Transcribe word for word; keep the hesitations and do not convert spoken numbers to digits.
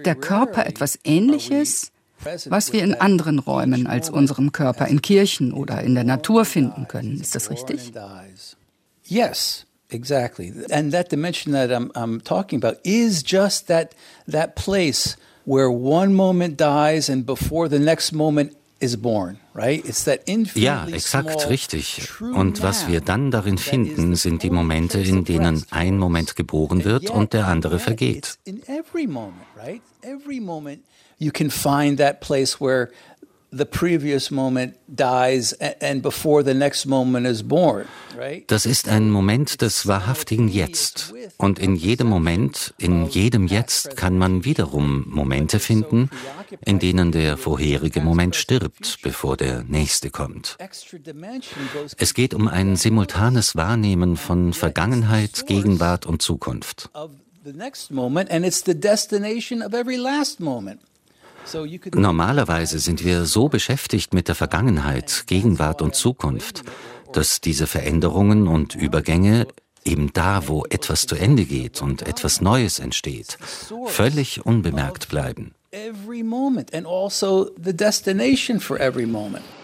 Hat der Körper etwas Ähnliches, was wir in anderen Räumen als unserem Körper in Kirchen oder in der Natur finden können? Ist das richtig? Yes, exactly. And that dimension that I'm, I'm talking about is just that, that place where one moment dies and before the next moment is born. Ja, exakt richtig. Und was wir dann darin finden, sind die Momente, in denen ein Moment geboren wird und der andere vergeht. You can find that place where the previous moment dies and before the next moment is born, right? Das ist ein Moment des wahrhaftigen Jetzt. Und in jedem Moment, in jedem Jetzt kann man wiederum Momente finden, in denen der vorherige Moment stirbt, bevor der nächste kommt. Es geht um ein simultanes Wahrnehmen von Vergangenheit, Gegenwart und Zukunft. Normalerweise sind wir so beschäftigt mit der Vergangenheit, Gegenwart und Zukunft, dass diese Veränderungen und Übergänge eben da, wo etwas zu Ende geht und etwas Neues entsteht, völlig unbemerkt bleiben. Every moment and also the destination for every moment.